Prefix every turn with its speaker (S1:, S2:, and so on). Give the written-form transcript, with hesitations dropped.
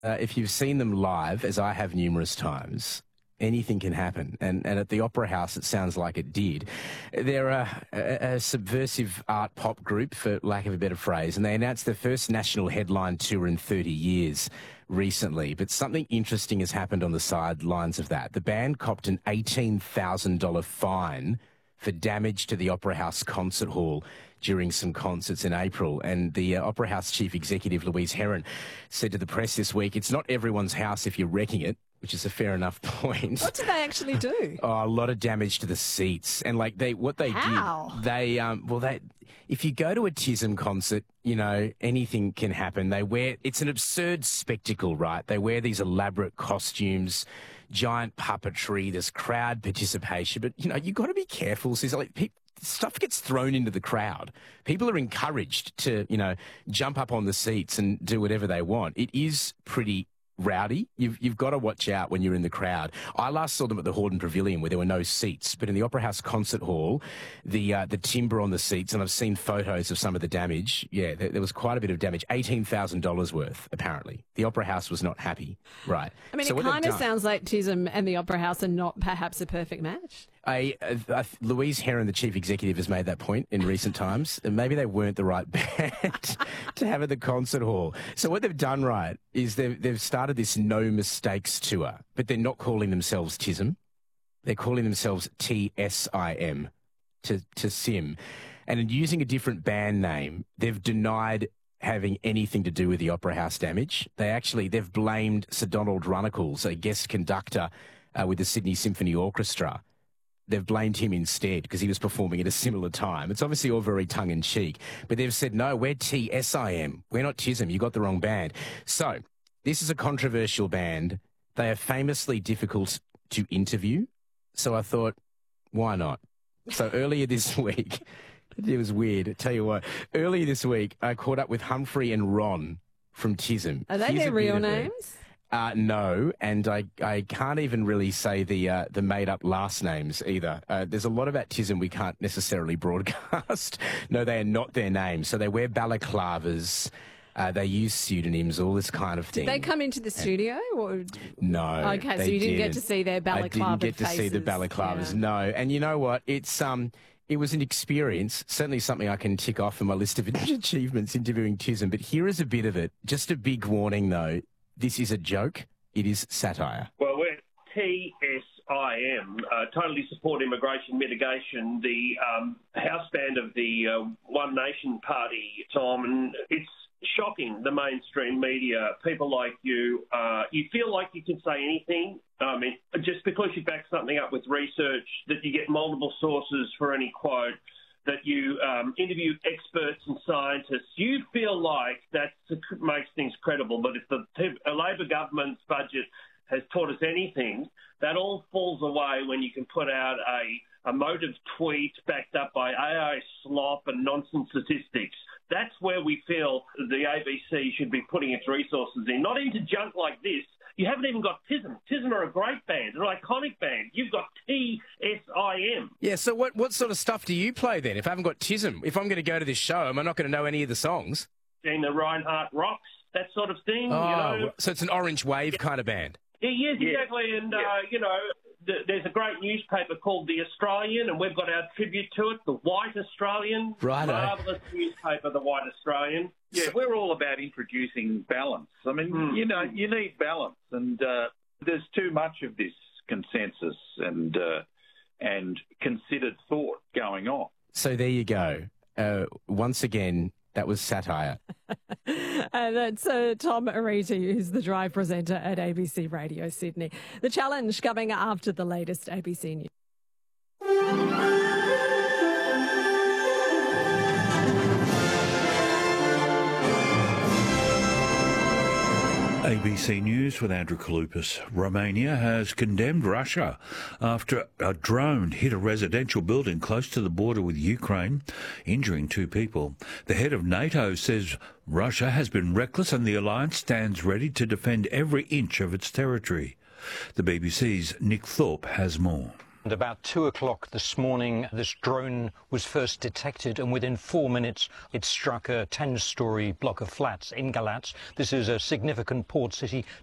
S1: If you've seen them live, as I have numerous times, anything can happen. And at the Opera House, it sounds like it did. They're a subversive art pop group, for lack of a better phrase, and they announced their first national headline tour in 30 years recently. But something interesting has happened on the sidelines of that. The band copped an $18,000 fine for damage to the Opera House concert hall during some concerts in April. And the Opera House chief executive, Louise Herron, said to the press this week, "It's not everyone's house if you're wrecking it," which is a fair enough point.
S2: What did they actually do?
S1: Oh, a lot of damage to the seats. And like what they did, if you go to a TISM concert, you know, anything can happen. It's an absurd spectacle, right? They wear these elaborate costumes, giant puppetry, there's crowd participation, but you know, you got to be careful. So like stuff gets thrown into the crowd. People are encouraged to, you know, jump up on the seats and do whatever they want. It is pretty rowdy. You've got to watch out when you're in the crowd. I last saw them at the Hordern Pavilion where there were no seats, but in the Opera House concert hall, the timber on the seats, and I've seen photos of some of the damage. Yeah, there was quite a bit of damage. $18,000 worth, apparently. The Opera House was not happy, right?
S2: I mean, so it kind of sounds like TISM and the Opera House are not perhaps a perfect match.
S1: Louise Herron, the chief executive, has made that point in recent times. And maybe they weren't the right band to have at the concert hall. So what they've done, right, is they've started this no mistakes tour, but they're not calling themselves TISM. They're calling themselves TSIM, to Sim. And in using a different band name, they've denied having anything to do with the Opera House damage. They've blamed Sir Donald Runnicles, a guest conductor with the Sydney Symphony Orchestra. They've blamed him instead because he was performing at a similar time. It's obviously all very tongue-in-cheek. But they've said, no, we're TSIM. We're not TISM. You got the wrong band. So this is a controversial band. They are famously difficult to interview. So I thought, why not? So earlier this week, it was weird. I tell you what, earlier this week, I caught up with Humphrey and Ron from TISM.
S2: Are they their real names?
S1: No, and I can't even really say the made-up last names either. There's a lot about TISM we can't necessarily broadcast. No, they are not their names. So they wear balaclavas. They use pseudonyms, all this kind of thing.
S2: Did they come into the studio? Or?
S1: No.
S2: Okay, so you didn't get to see their balaclava
S1: I didn't get to see the balaclavas, no. And you know what? It was an experience, certainly something I can tick off on my list of achievements interviewing TISM. But here is a bit of it. Just a big warning, though. This is a joke. It is satire.
S3: Well, we're TSIM, totally support immigration mitigation, the house band of the One Nation Party, Tom, and it's shocking, the mainstream media, people like you feel like you can say anything. I mean, just because you back something up with research, that you get multiple sources for any quote, that you interview experts and scientists, you feel like that makes things credible. But if the Labor government's budget has taught us anything, that all falls away when you can put out a motive tweet backed up by AI slop and nonsense statistics. That's where we feel the ABC should be putting its resources in, not into junk like this. You haven't even got TISM. TISM are a great band, an iconic band. You've got TSIM.
S1: Yeah, so what sort of stuff do you play then? If I haven't got TISM, if I'm going to go to this show, am I not going to know any of the songs?
S3: Gina Reinhardt rocks, that sort of thing.
S1: Oh, you know? So it's an Orange Wave kind of band.
S3: Yes, exactly. And, you know, there's a great newspaper called The Australian, and we've got our tribute to it, The White Australian.
S1: Righto.
S3: Marvellous newspaper, The White Australian.
S4: Yeah, we're all about introducing balance. I mean, you know, you need balance, and there's too much of this consensus and considered thought going on.
S1: So there you go. Once again, that was satire.
S2: That's Tom Ariti, who's the Drive presenter at ABC Radio Sydney. The Challenge coming after the latest ABC News.
S5: ABC News with Andrew Kalupas. Romania has condemned Russia after a drone hit a residential building close to the border with Ukraine, injuring 2 people. The head of NATO says Russia has been reckless and the alliance stands ready to defend every inch of its territory. The BBC's Nick Thorpe has more.
S6: And about 2 o'clock this morning, this drone was first detected, and within 4 minutes, it struck a 10-storey block of flats in Galatz. This is a significant port city